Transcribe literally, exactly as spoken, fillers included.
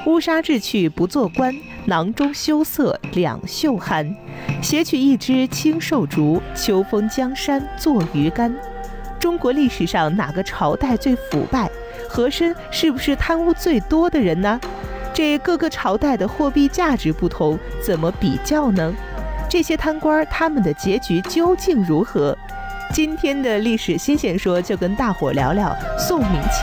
乌纱志趣不做官，囊中羞涩两袖寒。携取一枝青瘦竹，秋风江山作鱼竿。中国历史上哪个朝代最腐败？和珅是不是贪污最多的人呢？这各个朝代的货币价值不同，怎么比较呢？这些贪官他们的结局究竟如何？今天的历史新鲜说就跟大伙聊聊宋明清